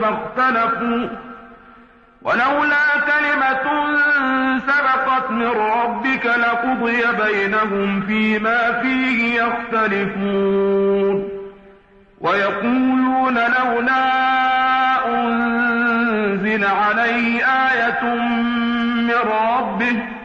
فاختلفوا ولولا كلمة سبقت من ربك لقضي بينهم فيما فيه يختلفون ويقولون لولا أنزل عليه آية من ربه